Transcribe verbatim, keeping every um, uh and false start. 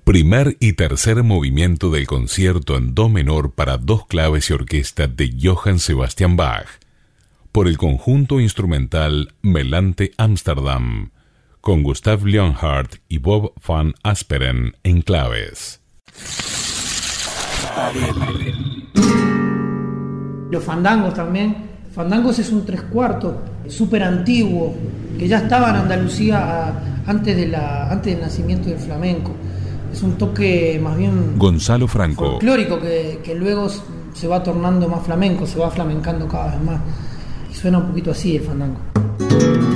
Primer y tercer movimiento del concierto en do menor para dos claves y orquesta de Johann Sebastian Bach, por el conjunto instrumental Melante Amsterdam, con Gustav Leonhardt y Bob van Asperen en claves. Los fandangos también. Fandangos es un tres cuartos súper antiguo, que ya estaba en Andalucía a, antes, de la, antes del nacimiento del flamenco. Es un toque más bien Gonzalo Franco, folclórico, que, que luego se va tornando más flamenco, se va flamencando cada vez más. Y suena un poquito así el fandango.